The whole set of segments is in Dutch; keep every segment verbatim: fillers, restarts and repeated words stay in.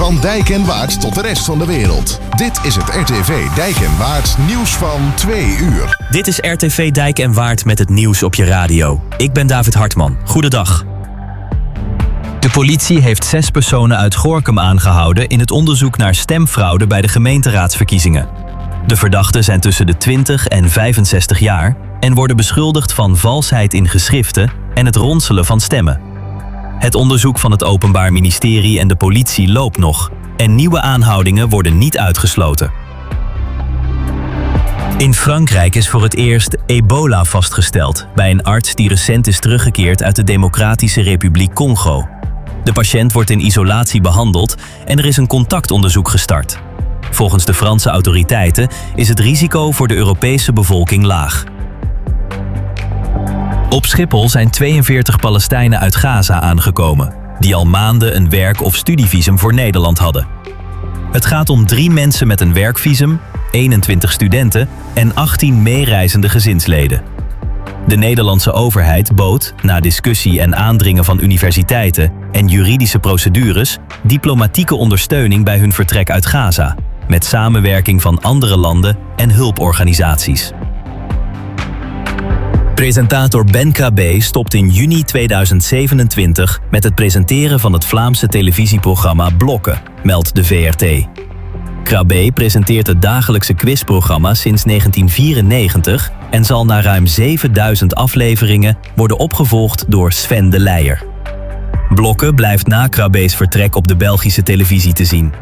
Van Dijk en Waard tot de rest van de wereld. Dit is het R T V Dijk en Waard nieuws van twee uur. Dit is R T V Dijk en Waard met het nieuws op je radio. Ik ben David Hartman. Goedendag. De politie heeft zes personen uit Gorinchem aangehouden in het onderzoek naar stemfraude bij de gemeenteraadsverkiezingen. De verdachten zijn tussen de twintig en vijfenzestig jaar en worden beschuldigd van valsheid in geschriften en het ronselen van stemmen. Het onderzoek van het Openbaar Ministerie en de politie loopt nog en nieuwe aanhoudingen worden niet uitgesloten. In Frankrijk is voor het eerst ebola vastgesteld bij een arts die recent is teruggekeerd uit de Democratische Republiek Congo. De patiënt wordt in isolatie behandeld en er is een contactonderzoek gestart. Volgens de Franse autoriteiten is het risico voor de Europese bevolking laag. Op Schiphol zijn tweeënveertig Palestijnen uit Gaza aangekomen, die al maanden een werk- of studievisum voor Nederland hadden. Het gaat om drie mensen met een werkvisum, eenentwintig studenten en achttien meereizende gezinsleden. De Nederlandse overheid bood, na discussie en aandringen van universiteiten en juridische procedures, diplomatieke ondersteuning bij hun vertrek uit Gaza, met samenwerking van andere landen en hulporganisaties. Presentator Ben Krabbe stopt in juni tweeduizend zevenentwintig met het presenteren van het Vlaamse televisieprogramma Blokken, meldt de V R T. Krabbe presenteert het dagelijkse quizprogramma sinds negentien vierennegentig en zal na ruim zevenduizend afleveringen worden opgevolgd door Sven de Leijer. Blokken blijft na Krabbe's vertrek op de Belgische televisie te zien.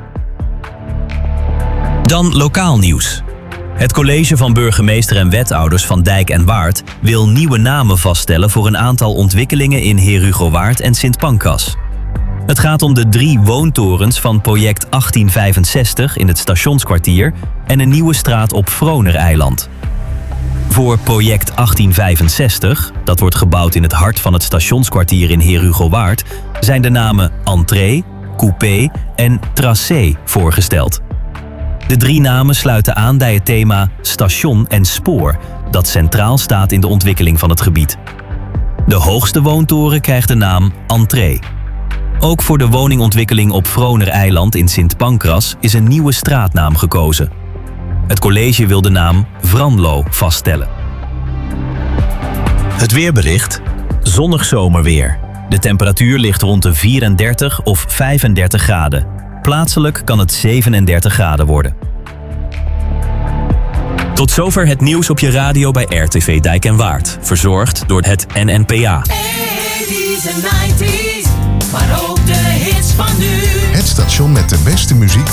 Dan lokaal nieuws. Het college van burgemeester en wethouders van Dijk en Waard wil nieuwe namen vaststellen voor een aantal ontwikkelingen in Herugowaard en Sint Pancras. Het gaat om de drie woontorens van project achttien vijfenzestig in het stationskwartier en een nieuwe straat op Vronereiland. Voor project achttien vijfenzestig, dat wordt gebouwd in het hart van het stationskwartier in Herugowaard, zijn de namen Entree, Coupé en Tracé voorgesteld. De drie namen sluiten aan bij het thema station en spoor, dat centraal staat in de ontwikkeling van het gebied. De hoogste woontoren krijgt de naam Entree. Ook voor de woningontwikkeling op Vronereiland in Sint Pancras is een nieuwe straatnaam gekozen. Het college wil de naam Vranlo vaststellen. Het weerbericht. Zonnig zomerweer. De temperatuur ligt rond de vierendertig of vijfendertig graden. Plaatselijk kan het zevenendertig graden worden. Tot zover het nieuws op je radio bij R T V Dijk en Waard. Verzorgd door het N N P A. eighties en nineties, maar ook de hits van nu. Het station met de beste muziek